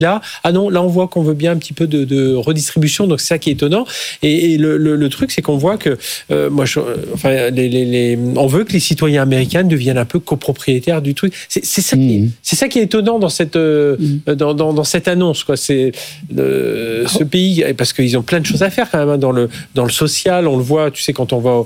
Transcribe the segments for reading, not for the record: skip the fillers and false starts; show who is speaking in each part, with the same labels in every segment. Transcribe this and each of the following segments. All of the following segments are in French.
Speaker 1: là. Ah non, là on voit qu'on veut bien un petit peu de redistribution, donc c'est ça qui est étonnant. Et le truc, c'est qu'on voit que on veut que les citoyens américains deviennent un peu copropriétaires du truc. C'est ça qui est étonnant dans cette annonce, quoi. C'est ce pays, parce qu'ils ont plein de choses à faire quand même, hein, dans le social. On le voit, tu sais, quand on va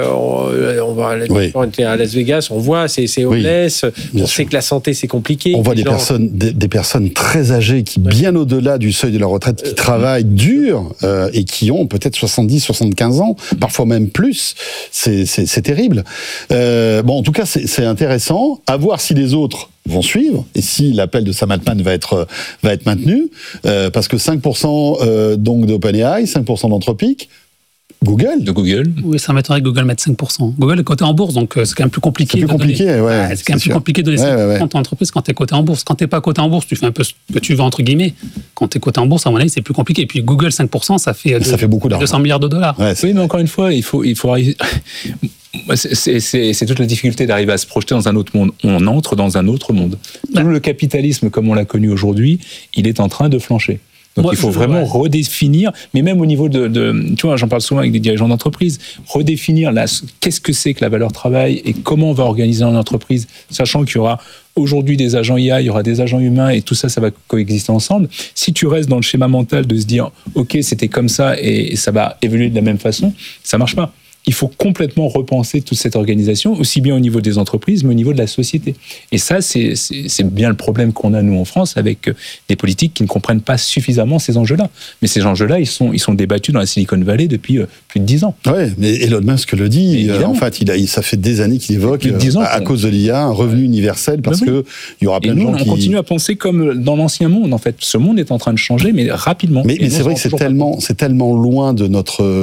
Speaker 1: on était à Las Vegas, on voit c'est homeless. On sait que la santé c'est compliqué.
Speaker 2: On voit des personnes très âgées qui, bien au-delà du seuil de la retraite, qui travaillent dur et qui ont peut-être 70, 75 ans, parfois même plus. C'est terrible. En tout cas, c'est intéressant. À voir si les autres vont suivre et si l'appel de Sam Altman va être maintenu, parce que 5% donc d'OpenAI, 5% d'Anthropic. De Google.
Speaker 3: Oui, ça m'étonnerait que Google mette 5%. Google est coté en bourse, donc c'est quand même plus compliqué.
Speaker 2: C'est plus compliqué,
Speaker 3: c'est quand même plus compliqué de donner 5% à ton entreprise quand tu es coté en bourse. Quand tu n'es pas coté en bourse, tu fais un peu ce que tu veux, entre guillemets. Quand tu es coté en bourse, à mon avis, c'est plus compliqué. Et puis Google, 5%, ça fait beaucoup d'argent. 200 milliards de dollars.
Speaker 4: Oui, mais encore une fois, il faut arriver... C'est toute la difficulté d'arriver à se projeter dans un autre monde. On entre dans un autre monde. Tout le capitalisme, comme on l'a connu aujourd'hui, il est en train de flancher. Donc il faut vraiment redéfinir, mais même au niveau tu vois, j'en parle souvent avec des dirigeants d'entreprise, redéfinir qu'est-ce que c'est que la valeur travail et comment on va organiser une entreprise, sachant qu'il y aura aujourd'hui des agents IA, il y aura des agents humains et tout ça, ça va coexister ensemble. Si tu restes dans le schéma mental de se dire, ok, c'était comme ça et ça va évoluer de la même façon, ça marche pas. Il faut complètement repenser toute cette organisation, aussi bien au niveau des entreprises, mais au niveau de la société. Et ça, c'est bien le problème qu'on a, nous, en France, avec des politiques qui ne comprennent pas suffisamment ces enjeux-là. Mais ces enjeux-là, ils sont débattus dans la Silicon Valley depuis plus de 10 ans.
Speaker 2: Oui, mais Elon Musk le dit. En fait, ça fait des années qu'il évoque, à cause de l'IA, un revenu universel, parce qu'il y aura plein de gens qui...
Speaker 4: on continue à penser comme dans l'ancien monde, en fait. Ce monde est en train de changer, mais rapidement.
Speaker 2: Mais c'est vrai que c'est tellement loin de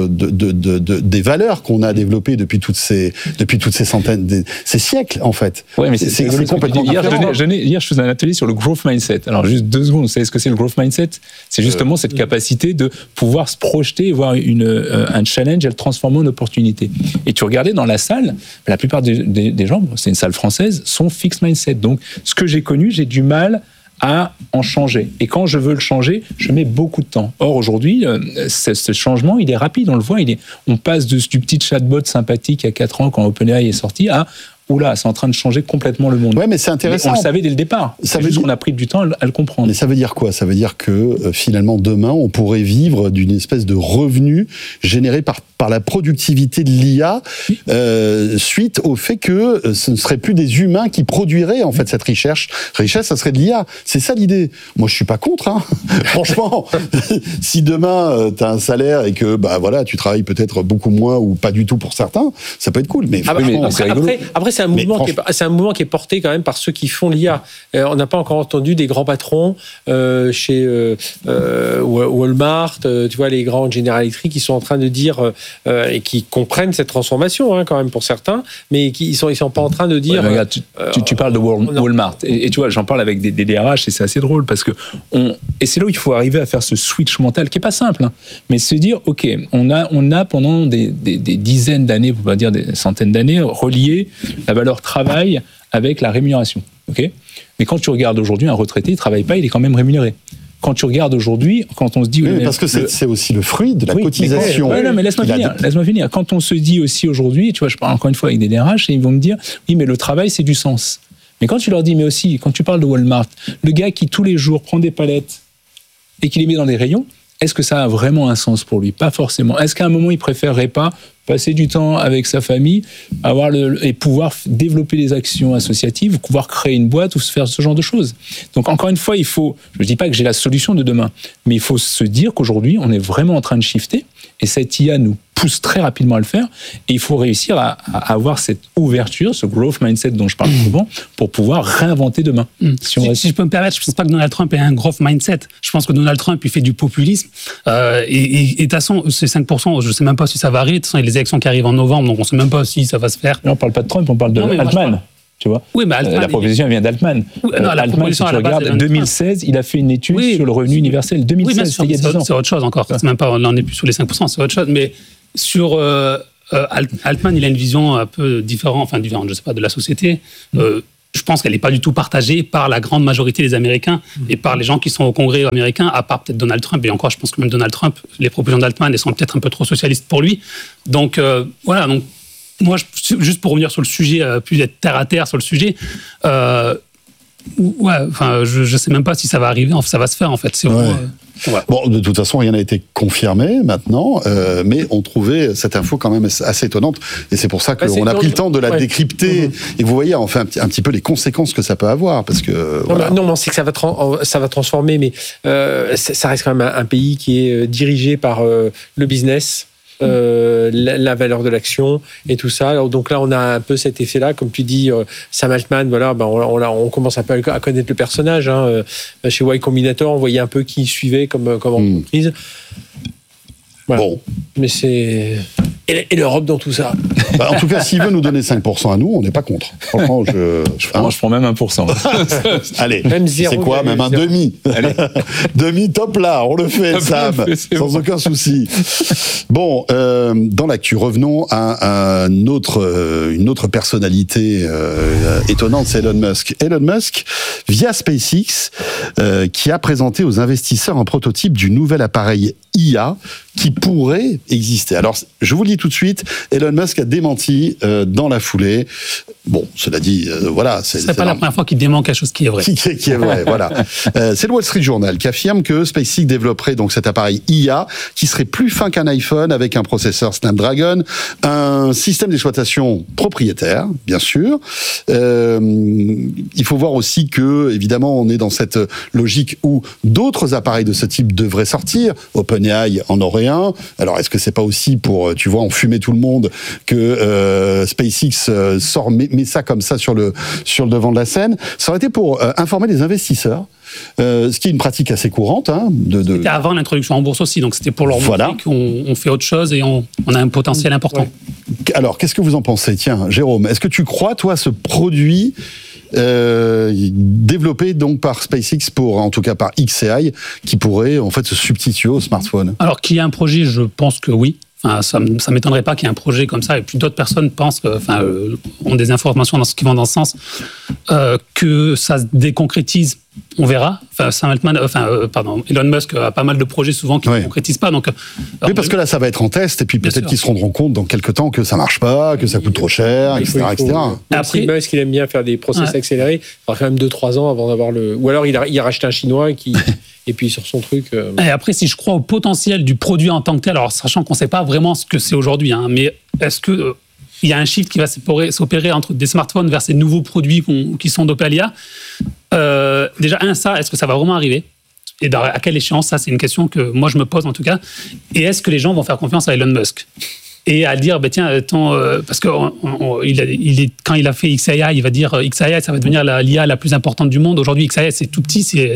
Speaker 2: des valeurs qu'on a développé depuis toutes ces centaines, ces siècles, en fait.
Speaker 4: Oui, mais c'est complètement différent. Hier, je faisais un atelier sur le growth mindset. Alors, juste 2 secondes, vous savez ce que c'est le growth mindset ? C'est justement cette capacité de pouvoir se projeter et voir un challenge et le transformer en opportunité. Et tu regardais dans la salle, la plupart des gens, c'est une salle française, sont fixed mindset. Donc, ce que j'ai connu, j'ai du mal à en changer. Et quand je veux le changer, je mets beaucoup de temps. Or, aujourd'hui, ce changement, il est rapide, on le voit. On passe du petit chatbot sympathique il y a 4 ans, quand OpenAI est sorti, à oula, c'est en train de changer complètement le monde.
Speaker 2: Ouais, mais c'est intéressant.
Speaker 4: Mais on le savait dès le départ. C'est juste qu'on a pris du temps à le comprendre.
Speaker 2: Mais ça veut dire quoi ? Ça veut dire que finalement, demain, on pourrait vivre d'une espèce de revenu généré par la productivité de l'IA, suite au fait que ce ne serait plus des humains qui produiraient en fait cette richesse. Ça serait de l'IA. C'est ça l'idée. Moi, je suis pas contre. Hein. Franchement, si demain tu as un salaire et que tu travailles peut-être beaucoup moins ou pas du tout pour certains, ça peut être cool. Mais
Speaker 1: c'est rigolo. Après, c'est un mouvement qui est porté quand même par ceux qui font l'IA. On n'a pas encore entendu des grands patrons chez Walmart, tu vois, les grands General Electric qui sont en train de dire et qui comprennent cette transformation quand même pour certains, mais ils sont pas en train de dire.
Speaker 4: Regarde, tu parles de Walmart et tu vois, j'en parle avec des DRH et c'est assez drôle parce que et c'est là où il faut arriver à faire ce switch mental qui est pas simple, mais se dire ok, on a pendant des dizaines d'années, pour pas dire des centaines d'années, relié la valeur travail avec la rémunération. Okay, mais quand tu regardes aujourd'hui, un retraité, il ne travaille pas, il est quand même rémunéré. Quand tu regardes aujourd'hui, quand on se dit...
Speaker 2: Oui, parce que c'est aussi le fruit de la cotisation.
Speaker 4: Mais laisse-moi finir. Quand on se dit aussi aujourd'hui, tu vois, je parle encore une fois avec des DRH, et ils vont me dire, oui, mais le travail, c'est du sens. Mais quand tu leur dis, mais aussi, quand tu parles de Walmart, le gars qui tous les jours prend des palettes et qui les met dans des rayons, est-ce que ça a vraiment un sens pour lui ? Pas forcément. Est-ce qu'à un moment, il préférerait pas passer du temps avec sa famille, et pouvoir développer des actions associatives, pouvoir créer une boîte ou se faire ce genre de choses. Donc encore une fois, je ne dis pas que j'ai la solution de demain, mais il faut se dire qu'aujourd'hui, on est vraiment en train de shifter, et cette IA nous pousse très rapidement à le faire, et il faut réussir à avoir cette ouverture, ce growth mindset dont je parle souvent, pour pouvoir réinventer demain.
Speaker 3: Si je peux me permettre, je ne pense pas que Donald Trump ait un growth mindset. Je pense que Donald Trump, il fait du populisme, et de toute façon, ces 5%, je ne sais même pas si ça va arriver. De toute façon, il y a les élections qui arrivent en novembre, donc on ne sait même pas si ça va se faire.
Speaker 4: Là, on ne parle pas de Trump, on parle de Altman. Tu vois,
Speaker 3: oui, mais Altman,
Speaker 4: la proposition vient d'Altman. Altman, si tu regardes, 2016, il a fait une étude sur le revenu universel. 2016, c'était il y a 10 ans.
Speaker 3: C'est autre chose encore. C'est même pas, on n'en est plus sous les 5%, c'est autre chose. Mais sur Altman, il a une vision un peu différente, je ne sais pas, de la société. je pense qu'elle n'est pas du tout partagée par la grande majorité des Américains et par les gens qui sont au Congrès américain, à part peut-être Donald Trump. Et encore, je pense que même Donald Trump, les propositions d'Altman, elles sont peut-être un peu trop socialistes pour lui. Donc, voilà. Donc, moi, juste pour revenir sur le sujet, plus d'être terre à terre sur le sujet, je sais même pas si ça va arriver, ça va se faire, en fait. C'est vraiment,
Speaker 2: Bon, de toute façon, rien n'a été confirmé maintenant, mais on trouvait cette info quand même assez étonnante, et c'est pour ça qu'on a pris le temps de la décrypter. Et vous voyez, enfin, un petit peu les conséquences que ça peut avoir, parce que
Speaker 1: non, on sait que ça va transformer, mais ça reste quand même un pays qui est dirigé par le business. La valeur de l'action et tout ça. Alors, donc là, on a un peu cet effet-là, comme tu dis, Sam Altman. Voilà, on commence un peu à connaître le personnage. Chez Y Combinator, on voyait un peu qui suivait comme entreprise. Voilà. Bon, mais c'est et l'Europe dans tout ça.
Speaker 2: En tout cas, s'il veut nous donner 5% à nous, on n'est pas contre. Franchement,
Speaker 4: je prends même 1%.
Speaker 2: Allez, même c'est quoi, même un demi. Allez. Demi top là, on le fait, Sam, sans aucun souci. Bon, dans l'actu, revenons à une autre personnalité étonnante, c'est Elon Musk. Elon Musk, via SpaceX, qui a présenté aux investisseurs un prototype du nouvel appareil IA qui pourrait exister. Alors, je vous le dis tout de suite, Elon Musk a démenti dans la foulée. Bon, cela dit, voilà.
Speaker 3: C'est pas la première fois qu'il dément quelque chose qui est vrai.
Speaker 2: Qui est vrai, voilà. C'est le Wall Street Journal qui affirme que SpaceX développerait donc cet appareil IA qui serait plus fin qu'un iPhone avec un processeur Snapdragon, un système d'exploitation propriétaire, bien sûr. Il faut voir aussi que, évidemment, on est dans cette logique où d'autres appareils de ce type devraient sortir. OpenAI en aurait un. Alors, est-ce que c'est pas aussi pour, tu vois, enfumer tout le monde que SpaceX met ça comme ça sur le devant de la scène? Ça aurait été pour informer les investisseurs. Ce qui est une pratique assez courante. C'était
Speaker 3: avant l'introduction en bourse aussi, donc c'était pour leur montrer qu'on fait autre chose et on a un potentiel important.
Speaker 2: Ouais. Alors, qu'est-ce que vous en pensez? Tiens, Jérôme, est-ce que tu crois, toi, ce produit développé donc par SpaceX, en tout cas par xAI, qui pourrait en fait se substituer au smartphone?
Speaker 3: Alors, qu'il y a un projet, je pense que oui. Enfin, ça m'étonnerait pas qu'il y ait un projet comme ça, et puis d'autres personnes pensent, ont des informations qui vont dans ce sens, que ça se déconcrétise. On verra. Elon Musk a pas mal de projets souvent qui ne concrétisent pas. Donc,
Speaker 2: oui, parce que là, ça va être en test, et puis peut-être qu'ils se rendront compte dans quelques temps que ça marche pas, que ça coûte trop cher, etc.
Speaker 1: Après, Musk, il aime bien faire des process accélérés. Il faudra quand même 2-3 ans avant d'avoir le. Ou alors il a racheté un Chinois qui. Et puis sur son truc.
Speaker 3: Et après, si je crois au potentiel du produit en tant que tel, alors sachant qu'on ne sait pas vraiment ce que c'est aujourd'hui, mais est-ce que il y a un shift qui va s'opérer entre des smartphones vers ces nouveaux produits qui sont dopés à l'IA? Déjà, est-ce que ça va vraiment arriver? Et à quelle échéance? Ça, c'est une question que moi je me pose en tout cas. Et est-ce que les gens vont faire confiance à Elon Musk? Et à dire, parce que quand il a fait xAI, il va dire xAI, ça va devenir l'IA la plus importante du monde. Aujourd'hui, xAI, c'est tout petit, c'est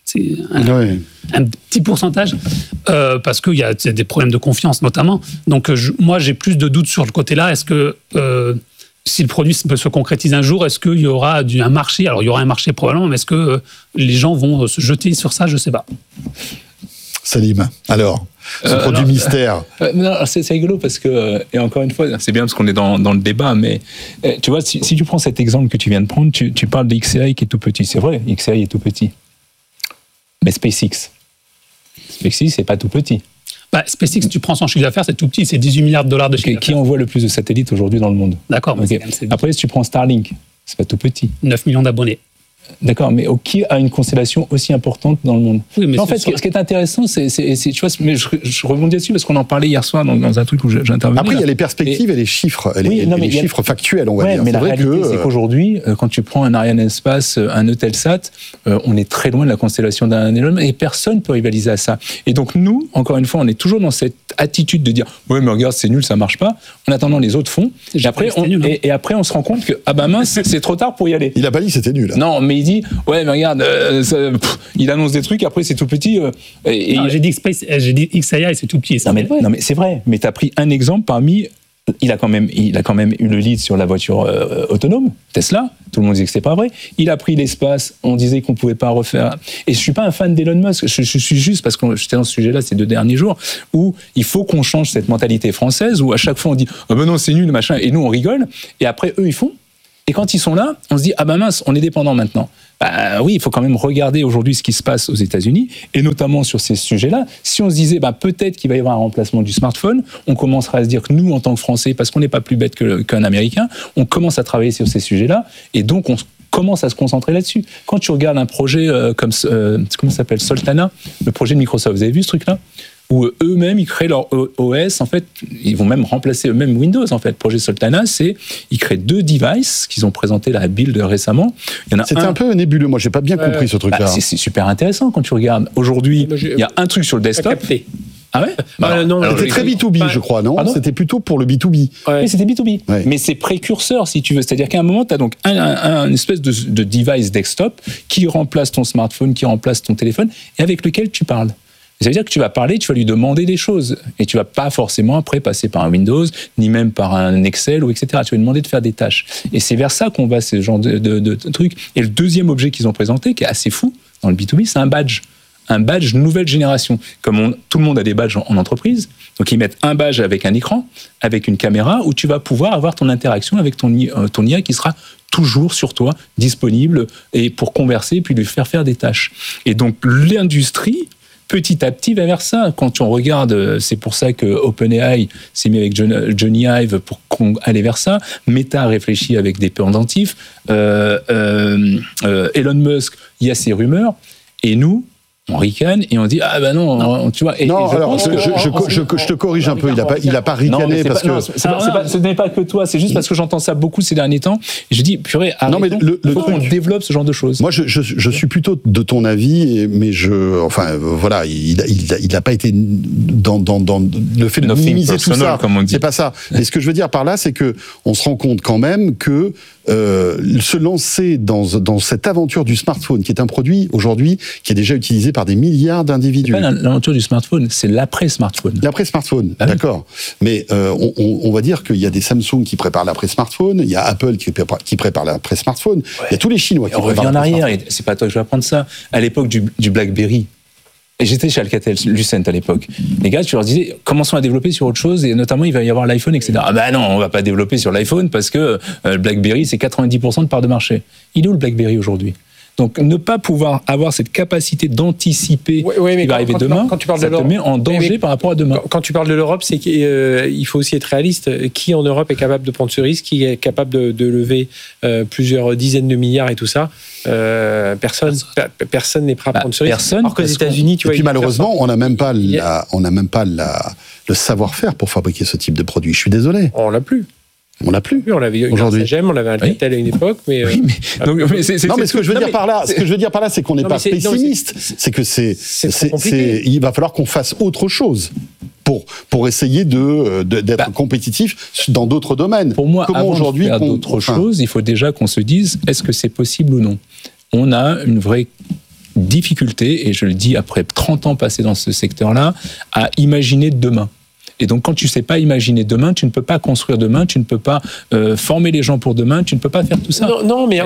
Speaker 3: un petit pourcentage, parce qu'il y a des problèmes de confiance notamment. Donc moi, j'ai plus de doutes sur le côté-là. Est-ce que si le produit peut se concrétiser un jour, est-ce qu'il y aura un marché? Alors il y aura un marché probablement, mais est-ce que les gens vont se jeter sur ça? Je ne sais pas.
Speaker 2: Salim, alors ce produit mystère.
Speaker 4: C'est rigolo parce que, et encore une fois, c'est bien parce qu'on est dans le débat, mais tu vois, si tu prends cet exemple que tu viens de prendre, tu parles de xAI qui est tout petit. C'est vrai, xAI est tout petit. Mais SpaceX, c'est pas tout petit.
Speaker 3: SpaceX, tu prends son chiffre d'affaires, c'est tout petit, c'est 18 milliards de dollars de chiffre d'affaires.
Speaker 4: Qui envoie le plus de satellites aujourd'hui dans le monde?
Speaker 3: D'accord.
Speaker 4: Okay. Après, si tu prends Starlink, c'est pas tout petit.
Speaker 3: 9 millions d'abonnés.
Speaker 4: D'accord, mais qui a une constellation aussi importante dans le monde?
Speaker 3: Oui, mais
Speaker 4: en fait, ce qui est intéressant, c'est tu vois, mais je rebondis dessus parce qu'on en parlait hier soir dans un truc où j'intervenais.
Speaker 2: Après, il y a les perspectives et les chiffres, les chiffres factuels, on va dire.
Speaker 4: Mais la réalité, c'est qu'aujourd'hui, quand tu prends un Ariane Espace, un Eutelsat, on est très loin de la constellation d'un Elon et personne peut rivaliser à ça. Et donc nous, encore une fois, on est toujours dans cette attitude de dire ouais, mais regarde, c'est nul, ça marche pas. En attendant, les autres font. Et après, on se rend compte que mince, c'est trop tard pour y aller.
Speaker 2: Il a pas dit que c'était nul.
Speaker 4: Non, mais il dit ouais, mais regarde, il annonce des trucs, après c'est tout petit.
Speaker 3: J'ai dit xAI, c'est tout petit.
Speaker 4: Non, mais c'est vrai. Mais tu as pris un exemple parmi. Il a quand même eu le lead sur la voiture autonome, Tesla. Tout le monde disait que c'était pas vrai. Il a pris l'espace. On disait qu'on pouvait pas refaire. Et je suis pas un fan d'Elon Musk. Je suis juste parce que j'étais dans ce sujet-là ces 2 derniers jours où il faut qu'on change cette mentalité française où à chaque fois on dit ah ben non c'est nul machin et nous on rigole et après eux ils font. Et quand ils sont là, on se dit, ah ben mince, on est dépendant maintenant. Bah oui, il faut quand même regarder aujourd'hui ce qui se passe aux États-Unis, et notamment sur ces sujets-là. Si on se disait, peut-être qu'il va y avoir un remplacement du smartphone, on commencerait à se dire que nous, en tant que Français, parce qu'on n'est pas plus bête qu'un Américain, on commence à travailler sur ces sujets-là, et donc on commence à se concentrer là-dessus. Quand tu regardes un projet comme, comment ça s'appelle, Soltana, le projet de Microsoft, vous avez vu ce truc-là ? Où eux-mêmes, ils créent leur OS, en fait, ils vont même remplacer eux-mêmes Windows, en fait. Le projet Soltana, ils créent 2 devices qu'ils ont présenté la build récemment.
Speaker 2: C'était un peu nébuleux, moi, j'ai pas bien compris ce truc-là.
Speaker 4: C'est super intéressant quand tu regardes. Aujourd'hui, il y a un truc sur le desktop. Ah ouais
Speaker 2: non, c'était très B2B, je crois, non ? C'était plutôt pour le B2B.
Speaker 4: Oui, c'était B2B. Ouais. Mais c'est précurseur, si tu veux. C'est-à-dire qu'à un moment, tu as donc un espèce de device desktop qui remplace ton smartphone, qui remplace ton téléphone, et avec lequel tu parles. Ça veut dire que tu vas parler, tu vas lui demander des choses. Et tu vas pas forcément après passer par un Windows, ni même par un Excel, ou etc. Tu vas lui demander de faire des tâches. Et c'est vers ça qu'on va, ce genre de trucs. Et le deuxième objet qu'ils ont présenté, qui est assez fou dans le B2B, c'est un badge. Un badge nouvelle génération. Comme tout le monde a des badges en entreprise, donc ils mettent un badge avec un écran, avec une caméra, où tu vas pouvoir avoir ton interaction avec ton IA qui sera toujours sur toi, disponible, et pour converser, puis lui faire des tâches. Et donc l'industrie, petit à petit, va vers ça. Quand on regarde, c'est pour ça que OpenAI s'est mis avec Johnny Ive pour aller vers ça. Meta réfléchit avec des pendentifs. Elon Musk, il y a ses rumeurs. Et nous, on ricane et on dit non. Tu vois.
Speaker 2: Non, alors je te corrige un peu. Il a pas ricané parce que
Speaker 4: ce n'est pas que toi. C'est juste parce que j'entends ça beaucoup ces derniers temps. Et je dis purée. Arrêtons, non, mais faut qu'on développe ce genre de choses.
Speaker 2: Moi, je suis plutôt de ton avis, mais voilà, il n'a pas été dans le fait de minimiser tout ça. C'est pas ça. Mais ce que je veux dire par là, c'est que on se rend compte quand même que se lancer dans cette aventure du smartphone, qui est un produit aujourd'hui qui est déjà utilisé par des milliards d'individus.
Speaker 4: C'est pas l'aventure du smartphone, c'est l'après-smartphone.
Speaker 2: L'après-smartphone, d'accord. Mais on va dire qu'il y a des Samsung qui préparent l'après-smartphone, il y a Apple qui prépare l'après-smartphone, il y a tous les Chinois qui préparent l'après-smartphone.
Speaker 4: On revient en arrière, et c'est pas toi que je vais apprendre ça. À l'époque du BlackBerry, et j'étais chez Alcatel-Lucent à l'époque. Les gars, tu leur disais, commençons à développer sur autre chose, et notamment, il va y avoir l'iPhone, etc. Ah non, on va pas développer sur l'iPhone parce que le BlackBerry, c'est 90% de part de marché. Il est où le BlackBerry aujourd'hui ? Donc, ne pas pouvoir avoir cette capacité d'anticiper ce qui va arriver demain, ça te met en danger par rapport à demain.
Speaker 1: Quand tu parles de l'Europe, c'est qu'il faut aussi être réaliste. Qui en Europe est capable de prendre ce risque ? Qui est capable de lever plusieurs dizaines de milliards et tout ça ? Personne n'est prêt à prendre ce risque. Alors qu'aux États-Unis, tu vois.
Speaker 2: Et puis malheureusement, on n'a même pas le savoir-faire pour fabriquer ce type de produit. Je suis désolé.
Speaker 1: On l'a plus.
Speaker 2: On l'a plus.
Speaker 1: Oui, on avait aujourd'hui. On avait un Alcatel à une époque, mais.
Speaker 2: Oui, mais non, mais ce que je veux dire par là, c'est qu'on n'est pas pessimiste. C'est que il va falloir qu'on fasse autre chose pour essayer d'être compétitif dans d'autres domaines.
Speaker 4: Pour moi, avant de faire d'autres choses, il faut déjà qu'on se dise, est-ce que c'est possible ou non ? On a une vraie difficulté, et je le dis après 30 ans passés dans ce secteur-là, à imaginer demain. Et donc, quand tu ne sais pas imaginer demain, tu ne peux pas construire demain, tu ne peux pas former les gens pour demain, tu ne peux pas faire tout ça.
Speaker 1: Non, mais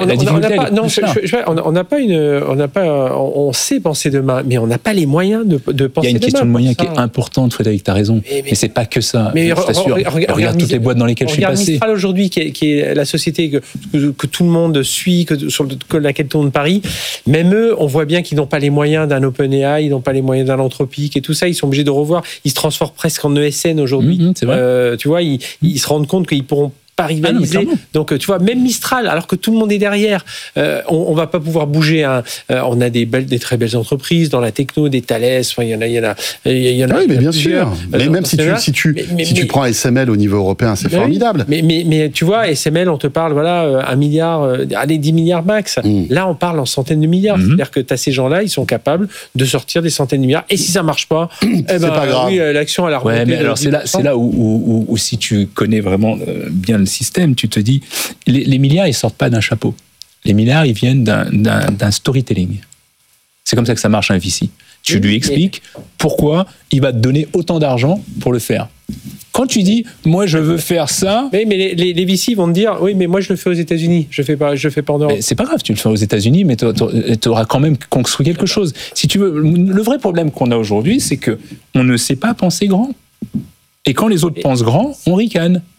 Speaker 1: on sait penser demain, mais on n'a pas les moyens de penser demain.
Speaker 4: Il y a une question de moyens qui est importante, Frédéric, tu as raison. Mais c'est pas que ça. Mais je t'assure. Regarde toutes les boîtes dans lesquelles je suis passé.
Speaker 1: Mistral aujourd'hui, qui est la société que tout le monde suit, sur laquelle tout le monde parie. Même eux, on voit bien qu'ils n'ont pas les moyens d'un OpenAI, ils n'ont pas les moyens d'un Anthropic et tout ça. Ils sont obligés de revoir. Ils se transforment presque en ESN aujourd'hui.
Speaker 4: C'est vrai.
Speaker 1: Tu vois, ils se rendent compte qu'ils pourront pas rivaliser. Donc, tu vois, même Mistral, alors que tout le monde est derrière, on va pas pouvoir bouger. On a des très belles entreprises dans la techno, des Thales. Il y en a.
Speaker 2: Oui, mais bien sûr. Mais même si tu prends SML au niveau européen, c'est formidable.
Speaker 1: Mais tu vois, SML, on te parle, voilà, 1 milliard, allez, 10 milliards max. Là, on parle en centaines de milliards. C'est-à-dire que tu as ces gens-là, ils sont capables de sortir des centaines de milliards. Et si ça marche pas,
Speaker 2: c'est pas grave.
Speaker 1: Oui, l'action, elle a remonté.
Speaker 4: Ouais, mais alors c'est là où si tu connais vraiment bien le système, tu te dis, les milliards, ils sortent pas d'un chapeau. Les milliards, ils viennent d'un storytelling. C'est comme ça que ça marche un VC. Tu lui expliques pourquoi il va te donner autant d'argent pour le faire. Quand tu dis, moi je veux faire ça...
Speaker 1: Mais les VC vont te dire, oui, mais moi je le fais aux États-Unis, je fais pas en Europe.
Speaker 4: C'est pas grave, tu le fais aux États-Unis, mais tu auras quand même construit quelque chose. Si tu veux, le vrai problème qu'on a aujourd'hui, c'est que on ne sait pas penser grand. Et quand les autres pensent grand, on ricane.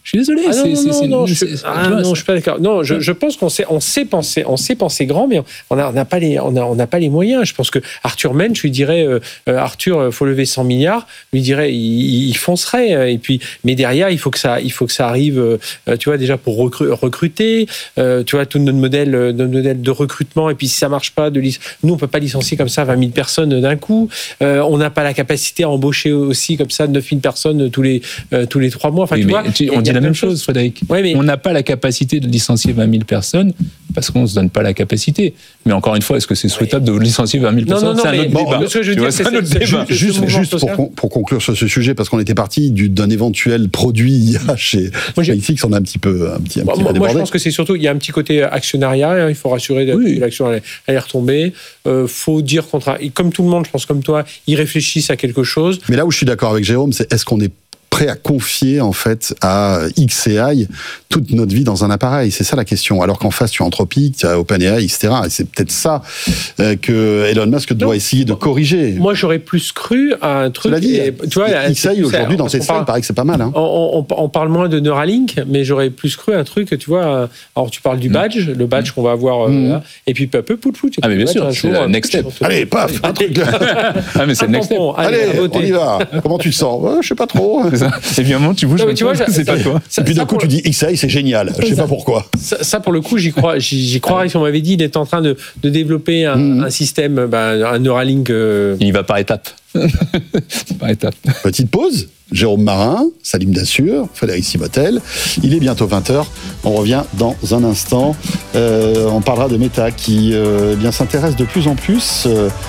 Speaker 4: Je suis désolé.
Speaker 1: Non, je suis pas d'accord. Non, je pense qu'on sait penser grand, mais on n'a pas les moyens. Je pense que Arthur Mensch, je lui dirais, Arthur, faut lever 100 milliards, lui dirait, il foncerait. Et puis, mais derrière, il faut que ça arrive. Tu vois, déjà pour recruter. Tu vois, tout notre modèle de recrutement. Et puis, si ça marche pas, nous, on peut pas licencier comme ça 20 000 personnes d'un coup. On n'a pas la capacité à embaucher aussi comme ça 9 000 personnes tous les 3 mois. Enfin,
Speaker 4: oui,
Speaker 1: tu vois,
Speaker 4: on dit la même chose, Frédéric.
Speaker 1: Ouais, mais...
Speaker 4: On n'a pas la capacité de licencier 20 000 personnes parce qu'on ne se donne pas la capacité. Mais encore une fois, est-ce que c'est souhaitable de licencier 20 000 personnes? C'est un autre débat.
Speaker 1: Ce que je veux dire, c'est un autre débat.
Speaker 2: Juste pour conclure sur ce sujet, parce qu'on était parti d'un éventuel produit chez SpaceX, on a un petit peu débordé.
Speaker 1: Moi, je pense que c'est surtout, il y a un petit côté actionnariat, il faut rassurer que l'action elle est retombée. Faut dire comme tout le monde, je pense comme toi, ils réfléchissent à quelque chose.
Speaker 2: Mais là où je suis d'accord avec Jérôme, c'est est-ce qu'on est prêt à confier en fait à XAI toute notre vie dans un appareil? C'est ça la question. Alors qu'en face tu as Anthropic, tu as OpenAI, etc. Et c'est peut-être ça que Elon Musk doit essayer de corriger.
Speaker 1: Moi j'aurais plus cru à un truc.
Speaker 2: Tu vois, XAI aujourd'hui dans Tesla, il paraît que c'est pas mal. Hein.
Speaker 1: On parle moins de Neuralink, mais j'aurais plus cru à un truc. Tu vois, alors tu parles du badge, le badge qu'on va avoir là, et puis peu à peu, pout.
Speaker 4: Ah mais bien sûr, c'est le next step.
Speaker 2: Allez, paf, un truc.
Speaker 4: Ah mais c'est le next step.
Speaker 2: Allez, on y va. Comment tu te sens? Je sais pas trop.
Speaker 4: Et puis à un moment, tu bouges, c'est pas toi.
Speaker 2: Et puis d'un coup, tu dis XAI, c'est génial. Je sais pas pourquoi.
Speaker 1: Ça, pour le coup, j'y croirais. Si on m'avait dit, il est en train de développer un système, un Neuralink.
Speaker 4: Il va par étapes. Par étapes.
Speaker 2: Petite pause. Jérôme Marin, Salim Dassur, Frédéric Simotel. Il est bientôt 20h. On revient dans un instant. On parlera de Meta qui s'intéresse de plus en plus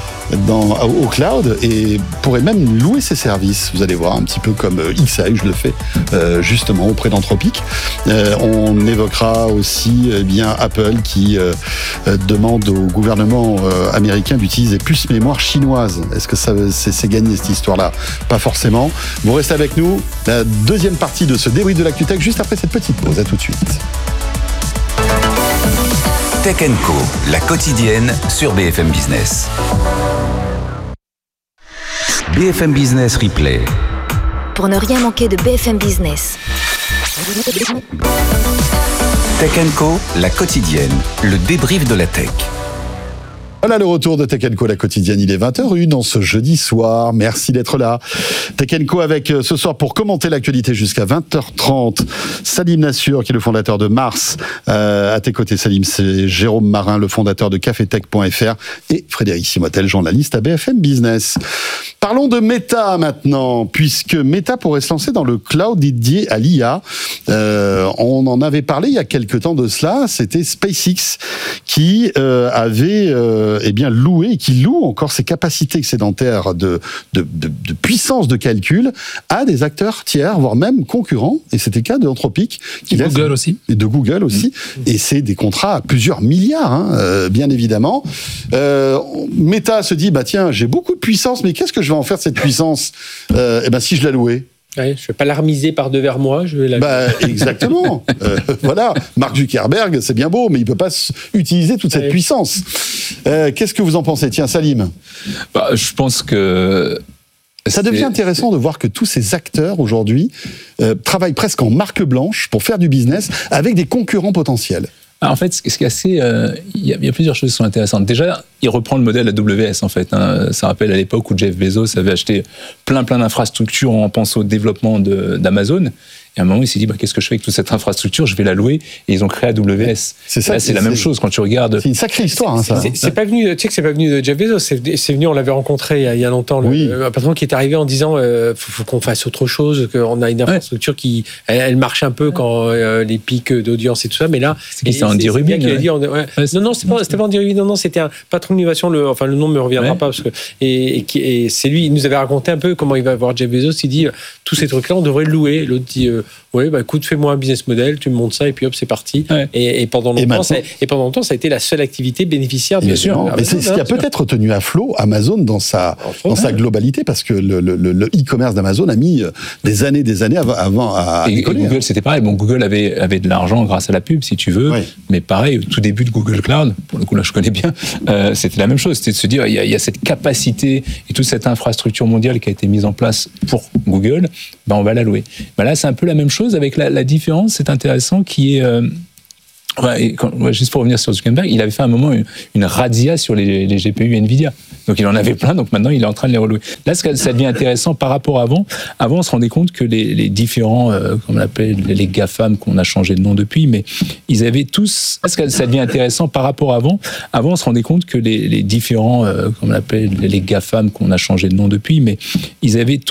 Speaker 2: au cloud et pourrait même louer ses services. Vous allez voir, un petit peu comme XAI, je le fais justement auprès d'Anthropic. On évoquera aussi Apple qui demande au gouvernement américain d'utiliser plus de mémoire chinoise. Est-ce que c'est gagné cette histoire-là? Pas forcément. Vous restez avec nous. La deuxième partie de ce débrief de l'ActuTech juste après cette petite pause. À tout de suite.
Speaker 5: Tech & Co, la quotidienne sur BFM Business. BFM Business Replay.
Speaker 6: Pour ne rien manquer de BFM Business.
Speaker 5: Tech & Co, la quotidienne, le débrief de la tech.
Speaker 2: Voilà le retour de Tech & Co, la quotidienne, il est 20h01 en ce jeudi soir. Merci d'être là. Tech & Co avec ce soir pour commenter l'actualité jusqu'à 20h30. Salim Nassur, qui est le fondateur de Mars. À tes côtés, Salim, c'est Jérôme Marin, le fondateur de cafetech.fr et Frédéric Simotel, journaliste à BFM Business. Parlons de Meta maintenant, puisque Meta pourrait se lancer dans le cloud dédié à l'IA. On en avait parlé il y a quelques temps de cela. C'était SpaceX qui avait loué et qui loue encore ses capacités excédentaires de puissance de calcul à des acteurs tiers, voire même concurrents. Et c'était le cas d'Anthropic.
Speaker 3: Google aussi.
Speaker 2: Et de Google aussi. Et c'est des contrats à plusieurs milliards, bien évidemment. Meta se dit, tiens, j'ai beaucoup de puissance, mais qu'est-ce que je vais en faire de cette puissance? Si je la louais.
Speaker 1: Ouais, je vais pas l'armiser par devers moi, je vais la...
Speaker 2: exactement. Voilà, Mark Zuckerberg, c'est bien beau, mais il peut pas utiliser toute cette puissance. Qu'est-ce que vous en pensez? Tiens, Salim.
Speaker 4: Je pense que...
Speaker 2: Ça devient intéressant de voir que tous ces acteurs, aujourd'hui, travaillent presque en marque blanche pour faire du business avec des concurrents potentiels.
Speaker 4: En fait, ce qui est assez... Il y a plusieurs choses qui sont intéressantes. Déjà, il reprend le modèle AWS, en fait. Ça rappelle à l'époque où Jeff Bezos avait acheté plein d'infrastructures en pensant au développement d'Amazon. Et à un moment, il s'est dit, qu'est-ce que je fais avec toute cette infrastructure? Je vais la louer. Et ils ont créé AWS. C'est la même chose quand tu regardes.
Speaker 2: C'est une sacrée histoire, ça.
Speaker 1: C'est pas venu, tu sais que c'est pas venu de Jeff Bezos. C'est venu, on l'avait rencontré il y a longtemps, un patron qui est arrivé en disant, faut qu'on fasse autre chose, qu'on a une infrastructure qui, elle marche un peu quand les pics d'audience et tout ça. Mais là,
Speaker 4: c'est Andy Rubin.
Speaker 1: Non, c'était pas Andy Rubin. Non, c'était un patron d'innovation. Le nom me reviendra pas parce que et c'est lui. Il nous avait raconté un peu comment il va voir Jeff Bezos. Il dit, tous ces trucs-là, on devrait le louer. L'autre dit, écoute, fais-moi un business model, tu me montres ça et puis hop, c'est parti. Ouais. Et pendant longtemps, ça a été la seule activité bénéficiaire.
Speaker 2: Bien sûr. Mais c'est ce qui a peut-être tenu à flot Amazon dans sa globalité, parce que le e-commerce d'Amazon a mis des années avant à décoller.
Speaker 4: Google, c'était pareil. Google avait de l'argent grâce à la pub, si tu veux. Mais pareil, au tout début de Google Cloud, pour le coup là, je connais bien, c'était la même chose. C'était de se dire, il y a cette capacité et toute cette infrastructure mondiale qui a été mise en place pour Google, on va la louer. Là, c'est un peu la même chose avec la différence, c'est intéressant, qui est... juste pour revenir sur Zuckerberg, il avait fait à un moment une razzia sur les GPU Nvidia. Donc il en avait plein, donc maintenant il est en train de les relouer. Là, ça devient intéressant par rapport à avant. Avant, on se rendait compte que les différents, comme on l'appelle, les GAFAM, qu'on a changé de nom depuis, mais ils avaient tous... Ça devient intéressant par rapport à avant. Avant, on se rendait compte que les différents, comme on l'appelle, les GAFAM, qu'on a changé de nom depuis, mais ils avaient